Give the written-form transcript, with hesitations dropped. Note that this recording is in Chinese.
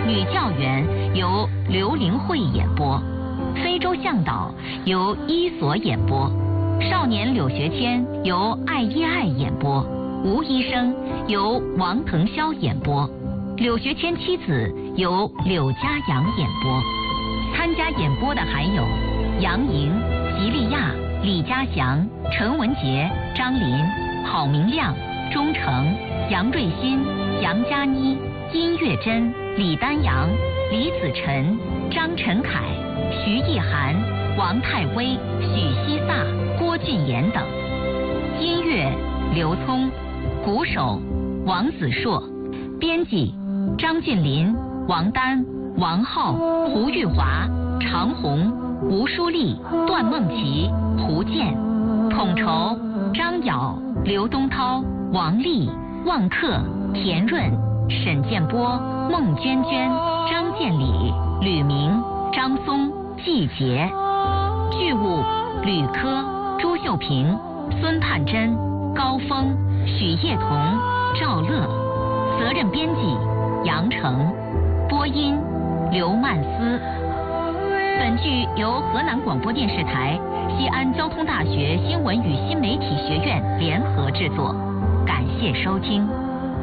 女教员由刘玲慧演播，非洲向导由伊索演播，少年柳学谦由艾依艾演播，吴医生由王腾霄演播，柳学谦妻子由柳家阳演播。参加演播的还有杨莹、吉利亚、李家祥、陈文杰、张林、郝明亮、钟诚、杨瑞新、杨佳妮、殷月珍、李丹阳、李子晨、张晨凯、徐艺涵、王泰威、许西萨、郭俊妍等。音乐刘聪，鼓手王子硕，编辑张俊林、王丹、王浩、胡玉华、常红、吴淑丽、段梦琪、胡健，统筹张瑶、刘东涛、王丽、旺克、田润、沈建波、孟娟娟、张建礼、吕明、张松、季杰。剧务吕科、朱秀平、孙盼珍、高峰、许叶彤、赵乐。责任编辑杨成。播音刘曼思。本剧由河南广播电视台、西安交通大学新闻与新媒体学院联合制作，感谢收听。